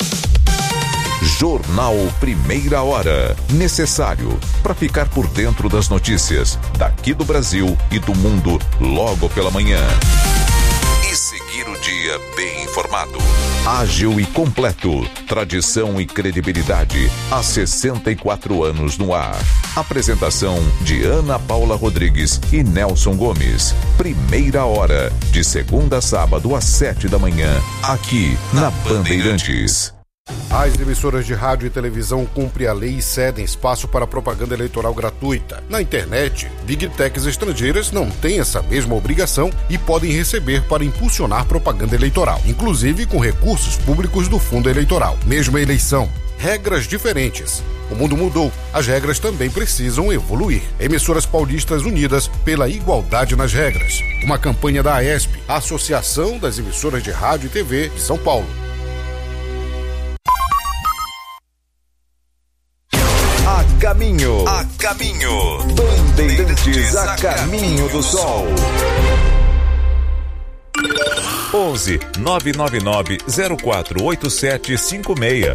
Jornal Primeira Hora. Necessário para ficar por dentro das notícias daqui do Brasil e do mundo logo pela manhã. E seguir o dia dia bem informado. Ágil e completo. Tradição e credibilidade. Há sessenta e quatro anos no ar. Apresentação de Ana Paula Rodrigues e Nelson Gomes. Primeira hora. De segunda a sábado às sete da manhã. Aqui na Bandeirantes. As emissoras de rádio e televisão cumprem a lei e cedem espaço para propaganda eleitoral gratuita. Na internet, Big Techs estrangeiras não têm essa mesma obrigação e podem receber para impulsionar propaganda eleitoral, inclusive com recursos públicos do fundo eleitoral. Mesma eleição, regras diferentes. O mundo mudou, as regras também precisam evoluir. Emissoras paulistas unidas pela igualdade nas regras. Uma campanha da A E S P, a Associação das Emissoras de Rádio e T V de São Paulo. A caminho, a caminho, Bandeirantes a caminho do sol. onze nove nove nove zero quatro oito sete cinco seis.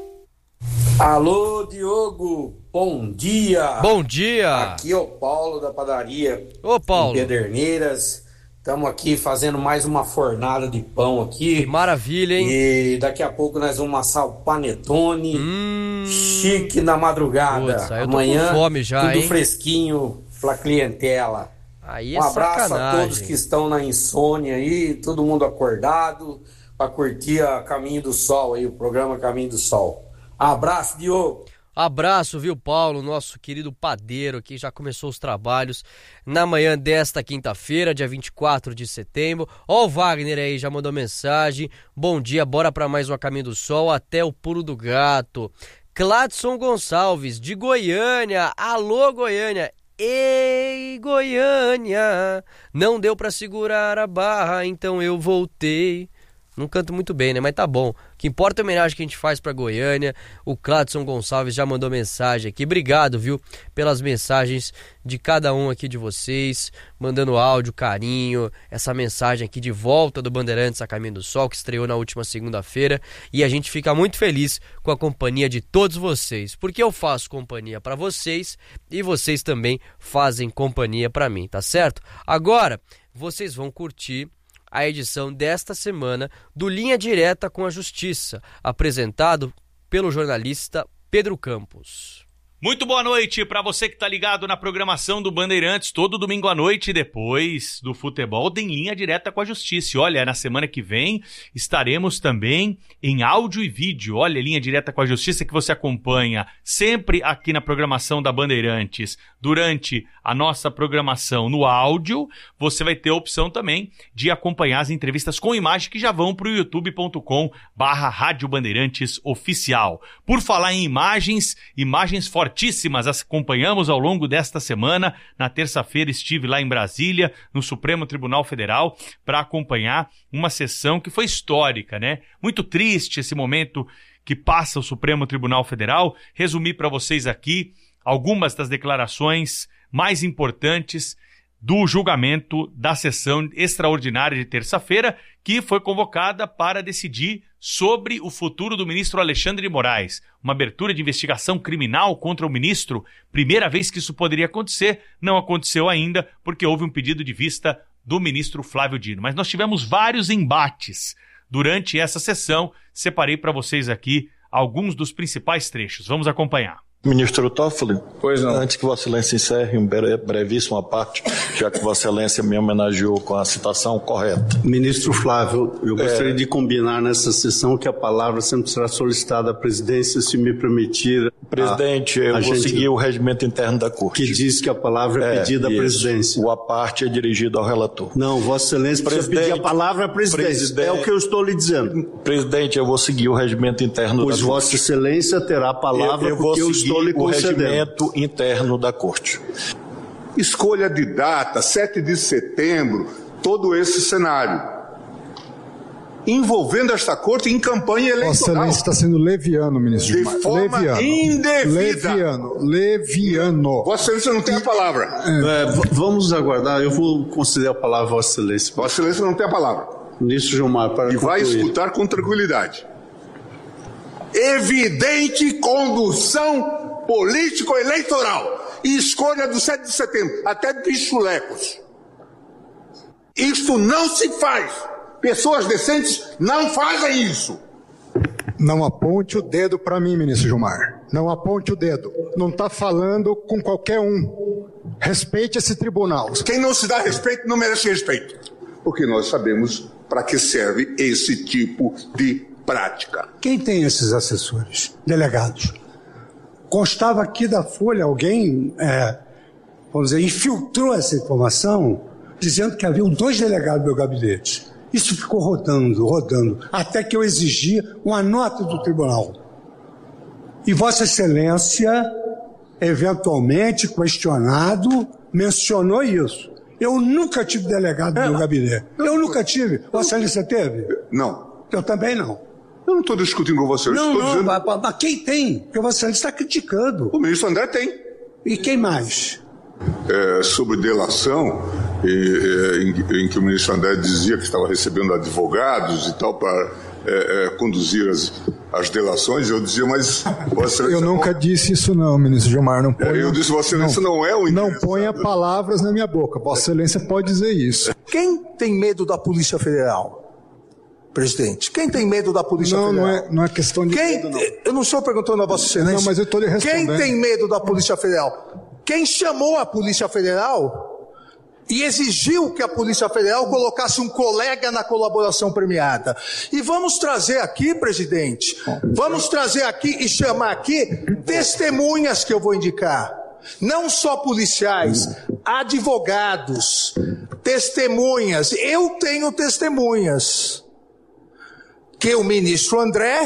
Alô, Diogo, bom dia. Bom dia. Aqui é o Paulo da padaria. Ô, Paulo. Em Pederneiras. Estamos aqui fazendo mais uma fornada de pão aqui. Maravilha, hein? E daqui a pouco nós vamos assar o panetone. Hum... Chique na madrugada. Putz, aí eu Amanhã, tô com fome já, tudo hein? fresquinho pra clientela. Aí é um abraço sacanagem. a todos que estão na insônia aí, todo mundo acordado, pra curtir a Caminho do Sol aí, o programa Caminho do Sol. Abraço, Diogo. Abraço, viu, Paulo, nosso querido padeiro que já começou os trabalhos na manhã desta quinta-feira, dia vinte e quatro de setembro. Ó, o Wagner aí já mandou mensagem. Bom dia, bora pra mais um Caminho do Sol até o Pulo do Gato. Cladson Gonçalves, de Goiânia. Alô, Goiânia. Ei, Goiânia. Não deu pra segurar a barra, então eu voltei. Não canto muito bem, né? Mas tá bom. O que importa é a homenagem que a gente faz pra Goiânia. O Cladson Gonçalves já mandou mensagem aqui. Obrigado, viu? Pelas mensagens de cada um aqui de vocês. Mandando áudio, carinho. Essa mensagem aqui de volta do Bandeirantes a Caminho do Sol, que estreou na última segunda-feira. E a gente fica muito feliz com a companhia de todos vocês. Porque eu faço companhia pra vocês e vocês também fazem companhia pra mim, tá certo? Agora, vocês vão curtir a edição desta semana do Linha Direta com a Justiça, apresentado pelo jornalista Pedro Campos. Muito boa noite para você que tá ligado na programação do Bandeirantes todo domingo à noite, depois do futebol tem Linha Direta com a Justiça. E olha, na semana que vem estaremos também em áudio e vídeo. Olha, Linha Direta com a Justiça que você acompanha sempre aqui na programação da Bandeirantes. Durante a nossa programação no áudio, você vai ter a opção também de acompanhar as entrevistas com imagem que já vão para o youtube ponto com barra Rádio Bandeirantes Oficial. Por falar em imagens, imagens fortíssimas as acompanhamos ao longo desta semana. Na terça-feira estive lá em Brasília, no Supremo Tribunal Federal, para acompanhar uma sessão que foi histórica, né? Muito triste esse momento que passa o Supremo Tribunal Federal. Resumi para vocês aqui algumas das declarações mais importantes do julgamento da sessão extraordinária de terça-feira, que foi convocada para decidir sobre o futuro do ministro Alexandre de Moraes. Uma abertura de investigação criminal contra o ministro. Primeira vez que isso poderia acontecer, não aconteceu ainda, porque houve um pedido de vista do ministro Flávio Dino. Mas nós tivemos vários embates durante essa sessão. Separei para vocês aqui alguns dos principais trechos. Vamos acompanhar. Ministro Toffoli, pois não. Antes que Vossa Excelência encerre um brevíssima parte, já que Vossa Excelência me homenageou com a citação correta. Ministro Flávio, eu gostaria é... de combinar nessa sessão que a palavra sempre será solicitada à presidência, se me permitir. Presidente, a, eu a vou gente... seguir o regimento interno da Corte. Que diz que a palavra é, é pedida à presidência. O a parte é dirigido ao relator. Não, Vossa Excelência precisa pedir a palavra à presidência. Presidente... É o que eu estou lhe dizendo. Presidente, eu vou seguir o regimento interno pois da Corte. Pois Vossa Excelência terá a palavra eu, eu porque eu estou lhe concedendo. O regimento interno da Corte. Escolha de data, sete de setembro, todo esse cenário. Envolvendo esta Corte em campanha eleitoral. Vossa Excelência está sendo leviano, ministro. De forma leviano. indevida. Leviano, leviano. Vossa Excelência não tem a palavra. É, vamos aguardar, eu vou conceder a palavra a Vossa Excelência. Vossa Excelência não tem a palavra. Ministro Gilmar, para E concluir. vai escutar com tranquilidade. Evidente condução político-eleitoral e escolha do sete de setembro, até de pichulecos. Isto não se faz Pessoas decentes não fazem isso. Não aponte o dedo para mim, ministro Gilmar. Não aponte o dedo. Não está falando com qualquer um. Respeite esse tribunal. Quem não se dá respeito não merece respeito. Porque nós sabemos para que serve esse tipo de prática. Quem tem esses assessores? Delegados. Constava aqui da Folha, alguém, é, vamos dizer, infiltrou essa informação, dizendo que havia dois delegados do meu gabinete. Isso ficou rodando, rodando, até que eu exigi uma nota do tribunal. E Vossa Excelência, eventualmente questionado, mencionou isso. Eu nunca tive delegado no meu gabinete. Eu nunca tive. Vossa Excelência teve? Não. Eu também não. Eu não estou discutindo com você. Eu não, estou não, dizendo... mas, mas quem tem? Porque Vossa Excelência está criticando. O ministro André tem. E quem mais? É, sobre delação, e, é, em, em que o ministro André dizia que estava recebendo advogados e tal para é, é, conduzir as, as delações, eu dizia, mas... Eu nunca disse isso não, ministro Gilmar. Não ponha, é, eu disse, Vossa Excelência não, não é o Não ponha palavras na minha boca. Vossa Excelência pode dizer isso. Quem tem medo da Polícia Federal? Presidente, quem tem medo da Polícia não, Federal? Não, é, não é questão de quem, medo, não. Eu não estou perguntando a Vossa Excelência. Não, mas eu estou lhe respondendo. Quem tem medo da Polícia Federal? Quem chamou a Polícia Federal e exigiu que a Polícia Federal colocasse um colega na colaboração premiada. E vamos trazer aqui, presidente, vamos trazer aqui e chamar aqui testemunhas que eu vou indicar. Não só policiais, advogados, testemunhas. Eu tenho testemunhas. Que o ministro André,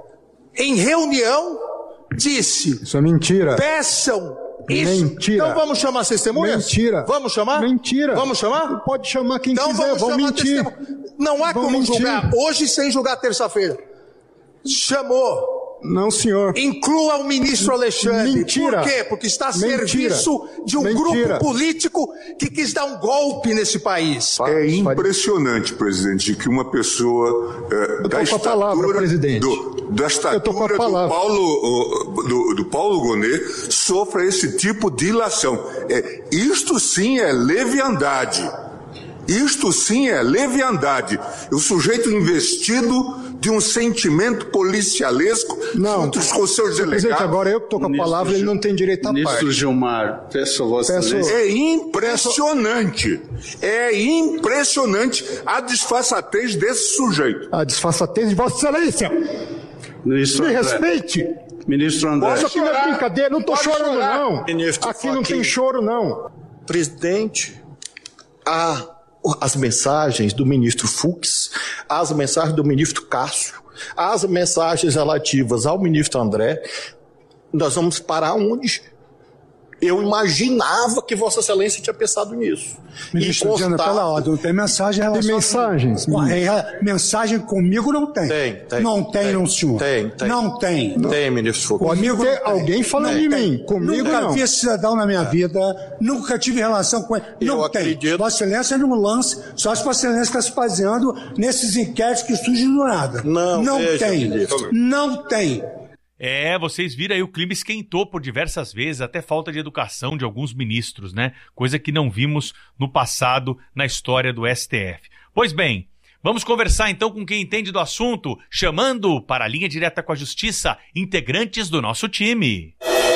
em reunião, disse... Isso é mentira. Peçam isso. Mentira. Então vamos chamar as testemunhas? Mentira. Vamos chamar? Mentira. Vamos chamar? Pode chamar quem então quiser, vamos vão chamar mentir. Testemunha. Não há vão como mentir. julgar hoje sem julgar terça-feira. Chamou. Não, senhor. Inclua o ministro Alexandre. Mentira. Por quê? Porque está a Mentira. serviço de um Mentira. grupo político que quis dar um golpe nesse país. É impressionante, presidente, que uma pessoa é, da estatura, palavra, presidente. Do, da estatura do Paulo, do, do Paulo Gonet sofra esse tipo de ilação. É, isto sim é leviandade. Isto sim é leviandade. O sujeito investido de um sentimento policialesco não, junto com seus delegados. Presidente, agora eu que estou com a palavra, ele não tem direito a Ministro parte. Gilmar, peço a Vossa Excelência. É impressionante. É impressionante a disfarçatez desse sujeito. A disfarçatez de Vossa Excelência. Ministro Me André. respeite. Ministro André. Isso aqui não é brincadeira, não estou chorando chorar. não. Ministro aqui não Fachin. tem choro não. Presidente, a, as mensagens do ministro Fux, as mensagens do ministro Cássio, as mensagens relativas ao ministro André, nós vamos parar onde? Eu imaginava que Vossa Excelência tinha pensado nisso. Ministro, e constar... pela ordem, não tem mensagem em relação Tem mensagens, a... é, mensagem comigo não tem. Tem, tem. Não tem, tem não, senhor. Tem, tem. Não tem. Tem, ministro Fux. Comigo tem alguém falando de mim. Comigo nunca não. vi esse cidadão na minha vida, nunca tive relação com ele. Eu não acredito. tem. Vossa Excelência não lance, só se Vossa Excelência está se baseando nesses inquéritos que surgem do nada. Não, não veja, tem. ministro. Não tem. É, vocês viram aí, o clima esquentou por diversas vezes, até falta de educação de alguns ministros, né? Coisa que não vimos no passado na história do S T F. Pois bem, vamos conversar então com quem entende do assunto, chamando para a linha direta com a Justiça integrantes do nosso time.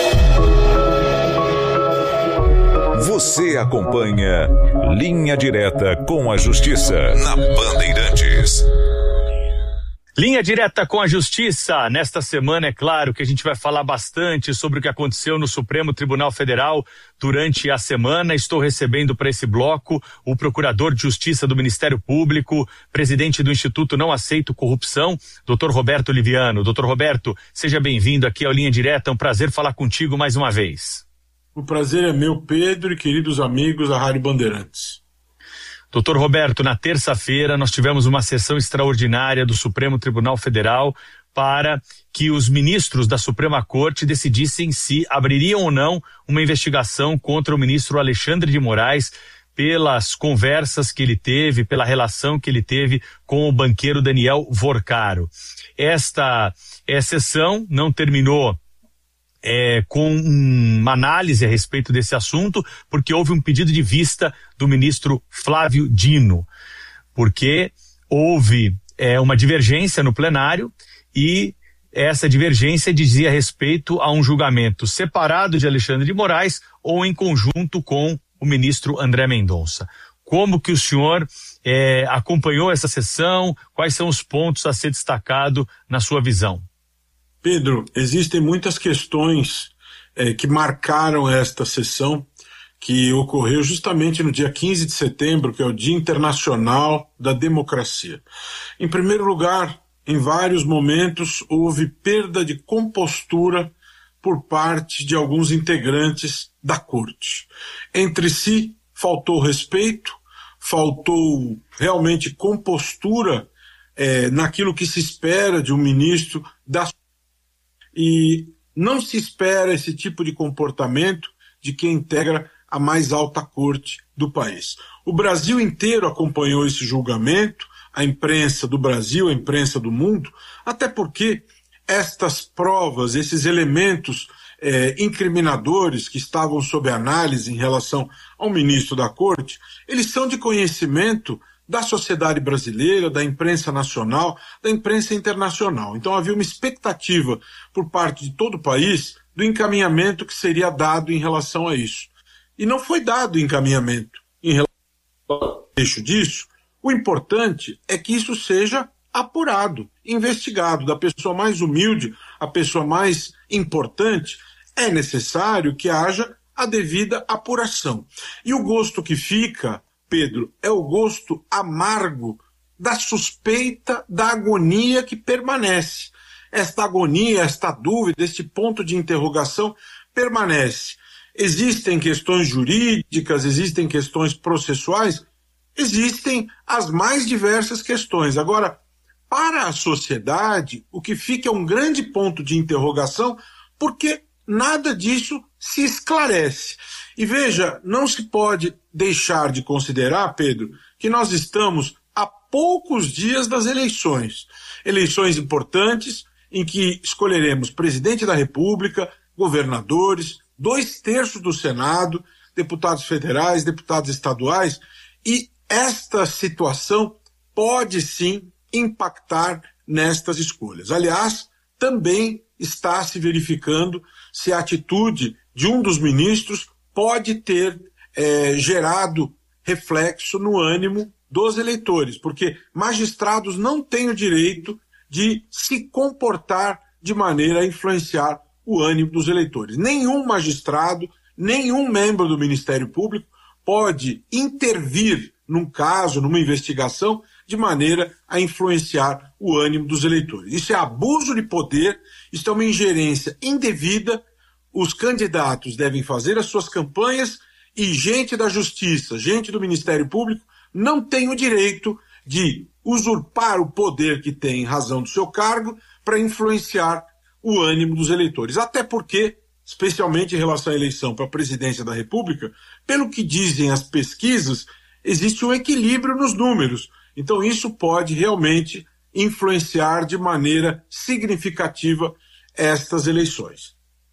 Você acompanha Linha Direta com a Justiça na Bandeirantes. Linha direta com a Justiça. Nesta semana, é claro que a gente vai falar bastante sobre o que aconteceu no Supremo Tribunal Federal durante a semana. Estou recebendo para esse bloco o Procurador de Justiça do Ministério Público, presidente do Instituto Não Aceito Corrupção, doutor Roberto Liviano. doutor Roberto, seja bem-vindo aqui ao Linha Direta. É um prazer falar contigo mais uma vez. O prazer é meu, Pedro, e queridos amigos da Rádio Bandeirantes. doutor Roberto, na terça-feira nós tivemos uma sessão extraordinária do Supremo Tribunal Federal para que os ministros da Suprema Corte decidissem se abririam ou não uma investigação contra o ministro Alexandre de Moraes pelas conversas que ele teve, pela relação que ele teve com o banqueiro Daniel Vorcaro. Esta, esta sessão não terminou É, com uma análise a respeito desse assunto, porque houve um pedido de vista do ministro Flávio Dino, porque houve é, uma divergência no plenário e essa divergência dizia respeito a um julgamento separado de Alexandre de Moraes ou em conjunto com o ministro André Mendonça. Como que o senhor é, acompanhou essa sessão? Quais são os pontos a ser destacado na sua visão? Pedro, existem muitas questões é, que marcaram esta sessão, que ocorreu justamente no dia quinze de setembro, que é o Dia Internacional da Democracia. Em primeiro lugar, em vários momentos houve perda de compostura por parte de alguns integrantes da corte. Entre si, faltou respeito, faltou realmente compostura é, naquilo que se espera de um ministro da e não se espera esse tipo de comportamento de quem integra a mais alta corte do país. O Brasil inteiro acompanhou esse julgamento, a imprensa do Brasil, a imprensa do mundo, até porque estas provas, esses elementos eh, incriminadores que estavam sob análise em relação ao ministro da corte, eles são de conhecimento da sociedade brasileira, da imprensa nacional, da imprensa internacional. Então havia uma expectativa por parte de todo o país do encaminhamento que seria dado em relação a isso. E não foi dado encaminhamento em relação ao eixo disso. O importante é que isso seja apurado, investigado, da pessoa mais humilde à pessoa mais importante. É necessário que haja a devida apuração. E o gosto que fica, Pedro, é o gosto amargo da suspeita, da agonia que permanece. Esta agonia, esta dúvida, este ponto de interrogação permanece. Existem questões jurídicas, existem questões processuais, existem as mais diversas questões. Agora, para a sociedade, o que fica é um grande ponto de interrogação, porque nada disso se esclarece. E veja, não se pode deixar de considerar, Pedro, que nós estamos a poucos dias das eleições. Eleições importantes em que escolheremos presidente da República, governadores, dois terços do Senado, deputados federais, deputados estaduais, e esta situação pode sim impactar nestas escolhas. Aliás, também está se verificando se a atitude de um dos ministros pode ter é, gerado reflexo no ânimo dos eleitores, porque magistrados não têm o direito de se comportar de maneira a influenciar o ânimo dos eleitores. Nenhum magistrado, nenhum membro do Ministério Público pode intervir num caso, numa investigação, de maneira a influenciar o ânimo dos eleitores. Isso é abuso de poder, isso é uma ingerência indevida. Os candidatos devem fazer as suas campanhas e gente da Justiça, gente do Ministério Público, não tem o direito de usurpar o poder que tem em razão do seu cargo para influenciar o ânimo dos eleitores. Até porque, especialmente em relação à eleição para a presidência da República, pelo que dizem as pesquisas, existe um equilíbrio nos números. Então isso pode realmente influenciar de maneira significativa estas eleições.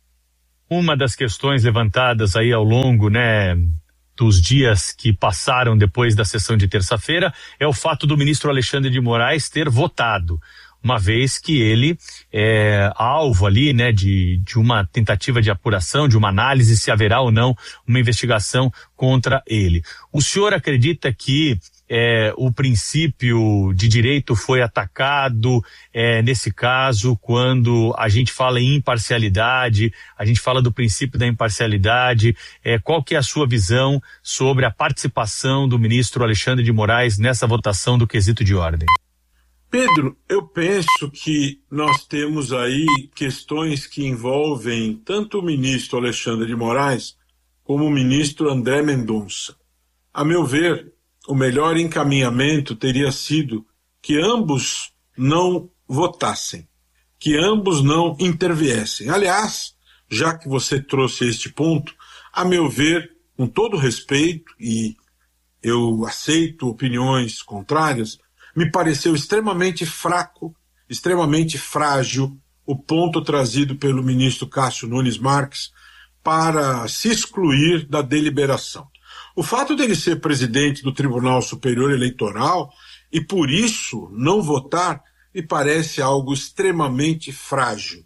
Uma das questões levantadas aí ao longo, né, dos dias que passaram depois da sessão de terça-feira é o fato do ministro Alexandre de Moraes ter votado, uma vez que ele é alvo ali, né, de, de uma tentativa de apuração, de uma análise se haverá ou não uma investigação contra ele. O senhor acredita que é, o princípio de direito foi atacado é, nesse caso, quando a gente fala em imparcialidade, a gente fala do princípio da imparcialidade, é, qual que é a sua visão sobre a participação do ministro Alexandre de Moraes nessa votação do quesito de ordem? Pedro, eu penso que nós temos aí questões que envolvem tanto o ministro Alexandre de Moraes como o ministro André Mendonça. A meu ver, o melhor encaminhamento teria sido que ambos não votassem, que ambos não interviessem. Aliás, já que você trouxe este ponto, a meu ver, com todo respeito, e eu aceito opiniões contrárias, me pareceu extremamente fraco, extremamente frágil o ponto trazido pelo ministro Cássio Nunes Marques para se excluir da deliberação. O fato dele ser presidente do Tribunal Superior Eleitoral e por isso não votar me parece algo extremamente frágil.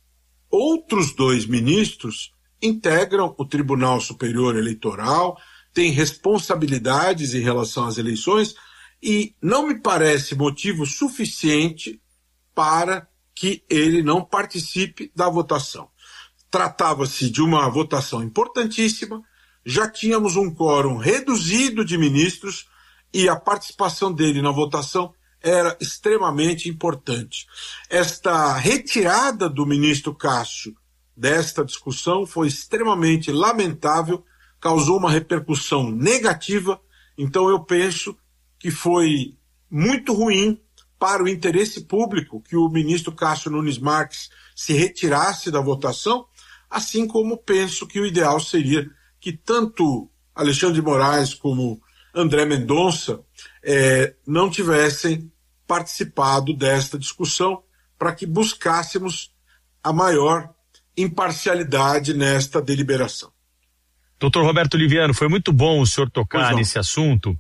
Outros dois ministros integram o Tribunal Superior Eleitoral, têm responsabilidades em relação às eleições e não me parece motivo suficiente para que ele não participe da votação. Tratava-se de uma votação importantíssima, já tínhamos um quórum reduzido de ministros e a participação dele na votação era extremamente importante. Esta retirada do ministro Cássio desta discussão foi extremamente lamentável, causou uma repercussão negativa, então eu penso que foi muito ruim para o interesse público que o ministro Cássio Nunes Marques se retirasse da votação, assim como penso que o ideal seria que tanto Alexandre de Moraes como André Mendonça eh, não tivessem participado desta discussão para que buscássemos a maior imparcialidade nesta deliberação. Doutor Roberto Liviano, foi muito bom o senhor tocar nesse assunto,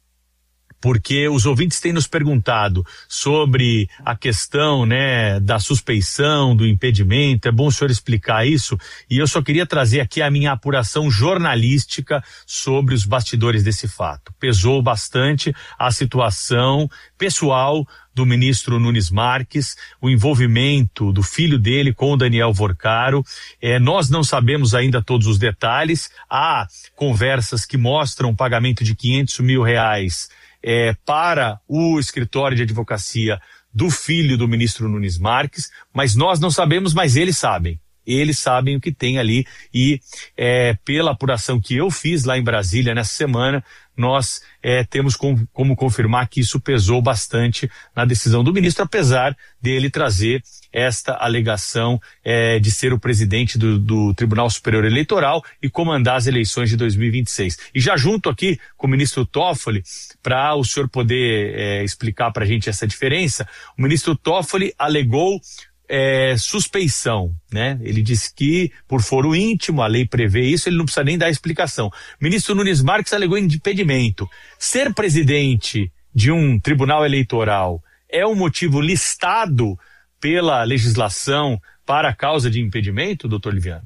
porque os ouvintes têm nos perguntado sobre a questão, né, da suspeição, do impedimento. É bom o senhor explicar isso, e eu só queria trazer aqui a minha apuração jornalística sobre os bastidores desse fato. Pesou bastante a situação pessoal do ministro Nunes Marques, o envolvimento do filho dele com o Daniel Vorcaro. É, nós não sabemos ainda todos os detalhes. Há conversas que mostram um pagamento de quinhentos mil reais É, para o escritório de advocacia do filho do ministro Nunes Marques, mas nós não sabemos, mas eles sabem. Eles sabem o que tem ali e é, pela apuração que eu fiz lá em Brasília nessa semana, nós é, temos com, como confirmar que isso pesou bastante na decisão do ministro, apesar dele trazer esta alegação é, de ser o presidente do, do Tribunal Superior Eleitoral e comandar as eleições de dois mil e vinte e seis. E já junto aqui com o ministro Toffoli, para o senhor poder é, explicar para a gente essa diferença, o ministro Toffoli alegou É, suspeição, né? Ele disse que por foro íntimo, a lei prevê isso, ele não precisa nem dar explicação. O ministro Nunes Marques alegou impedimento. Ser presidente de um tribunal eleitoral é um motivo listado pela legislação para a causa de impedimento, doutor Liviano?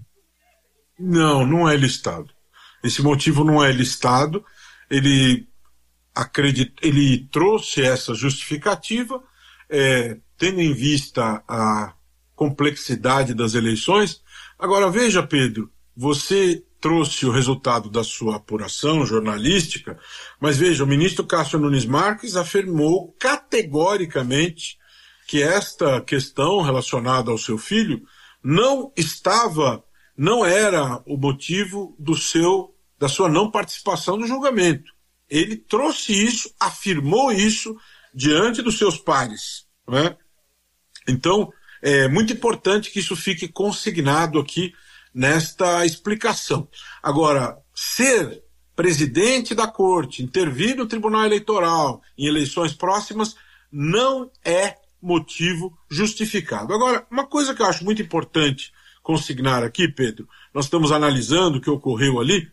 Não, não é listado. Esse motivo não é listado. Ele, acredita, ele trouxe essa justificativa, é, tendo em vista a complexidade das eleições. Agora, veja, Pedro, você trouxe o resultado da sua apuração jornalística, mas veja, o ministro Cássio Nunes Marques afirmou categoricamente que esta questão relacionada ao seu filho não estava, não era o motivo do seu, da sua não participação no julgamento. Ele trouxe isso, afirmou isso diante dos seus pares, não é? Então, é muito importante que isso fique consignado aqui nesta explicação. Agora, ser presidente da corte, intervir no Tribunal Eleitoral em eleições próximas, não é motivo justificado. Agora, uma coisa que eu acho muito importante consignar aqui, Pedro, nós estamos analisando o que ocorreu ali,